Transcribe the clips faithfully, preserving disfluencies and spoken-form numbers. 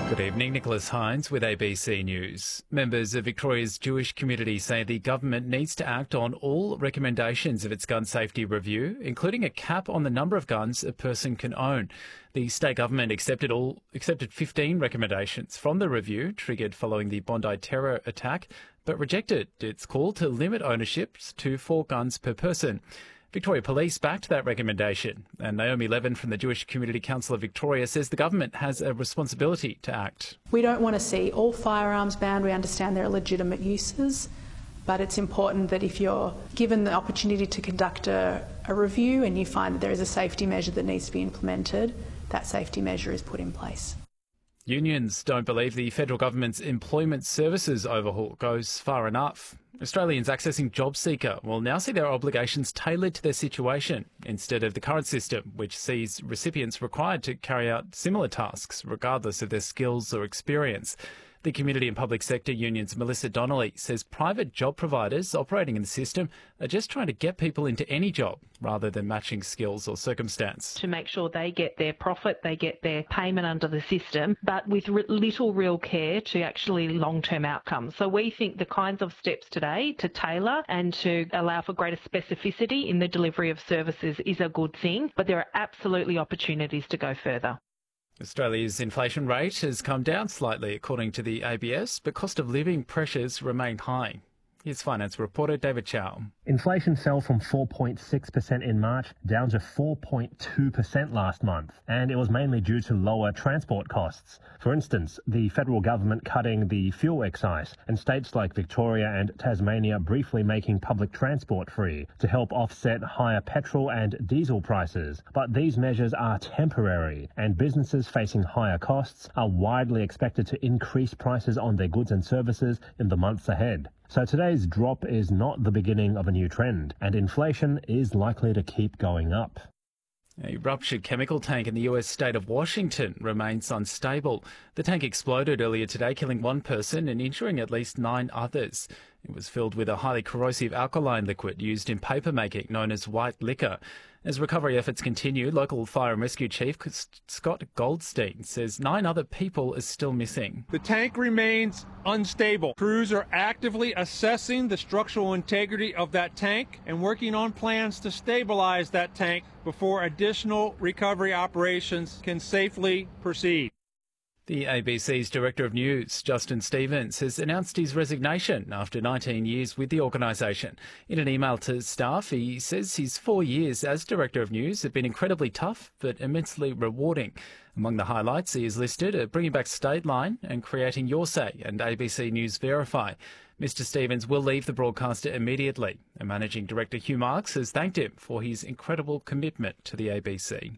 Good evening, Nicholas Hines with A B C News. Members of Victoria's Jewish community say the government needs to act on all recommendations of its gun safety review, including a cap on the number of guns a person can own. The state government accepted all accepted fifteen recommendations from the review, triggered following the Bondi terror attack, but rejected its call to limit ownership to four guns per person. Victoria Police backed that recommendation, and Naomi Levin from the Jewish Community Council of Victoria says the government has a responsibility to act. We don't want to see all firearms banned. We understand there are legitimate uses, but it's important that if you're given the opportunity to conduct a, a review and you find that there is a safety measure that needs to be implemented, that safety measure is put in place. Unions don't believe the federal government's employment services overhaul goes far enough. Australians accessing JobSeeker will now see their obligations tailored to their situation instead of the current system, which sees recipients required to carry out similar tasks regardless of their skills or experience. The Community and Public Sector Union's Melissa Donnelly says private job providers operating in the system are just trying to get people into any job rather than matching skills or circumstance. To make sure they get their profit, they get their payment under the system, but with r- little real care to actually long-term outcomes. So we think the kinds of steps today to tailor and to allow for greater specificity in the delivery of services is a good thing, but there are absolutely opportunities to go further. Australia's inflation rate has come down slightly, according to the A B S, but cost of living pressures remain high. Here's finance reporter David Chow. Inflation fell from four point six percent in March down to four point two percent last month, and it was mainly due to lower transport costs. For instance, the federal government cutting the fuel excise and states like Victoria and Tasmania briefly making public transport free to help offset higher petrol and diesel prices. But these measures are temporary, and businesses facing higher costs are widely expected to increase prices on their goods and services in the months ahead. So today's drop is not the beginning of a new trend, and inflation is likely to keep going up. A ruptured chemical tank in the U S state of Washington remains unstable. The tank exploded earlier today, killing one person and injuring at least nine others. It was filled with a highly corrosive alkaline liquid used in papermaking known as white liquor. As recovery efforts continue, local fire and rescue chief Scott Goldstein says nine other people are still missing. The tank remains unstable. Crews are actively assessing the structural integrity of that tank and working on plans to stabilize that tank before additional recovery operations can safely proceed. The A B C's Director of News, Justin Stevens, has announced his resignation after nineteen years with the organisation. In an email to staff, he says his four years as Director of News have been incredibly tough but immensely rewarding. Among the highlights he has listed are bringing back Stateline and creating Your Say and A B C News Verify. Mister Stevens will leave the broadcaster immediately, and Managing Director Hugh Marks has thanked him for his incredible commitment to the A B C.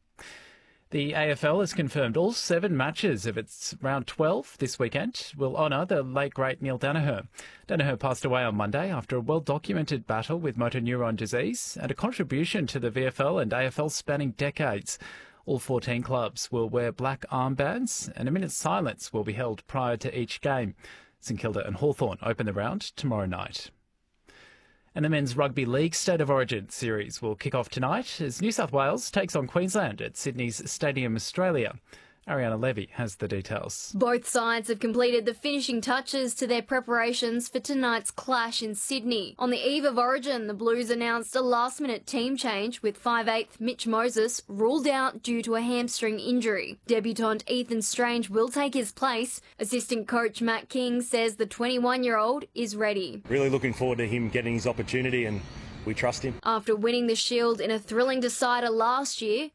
The A F L has confirmed all seven matches of its round twelve this weekend will honour the late great Neil Daniher. Daniher passed away on Monday after a well-documented battle with motor neuron disease and a contribution to the V F L and A F L spanning decades. All fourteen clubs will wear black armbands and a minute's silence will be held prior to each game. St Kilda and Hawthorn open the round tomorrow night. And the Men's Rugby League State of Origin series will kick off tonight as New South Wales takes on Queensland at Sydney's Stadium Australia. Ariana Levy has the details. Both sides have completed the finishing touches to their preparations for tonight's clash in Sydney. On the eve of Origin, the Blues announced a last-minute team change with five-eighth Mitch Moses ruled out due to a hamstring injury. Debutant Ethan Strange will take his place. Assistant coach Matt King says the twenty-one-year-old is ready. Really looking forward to him getting his opportunity, and we trust him. After winning the Shield in a thrilling decider last year,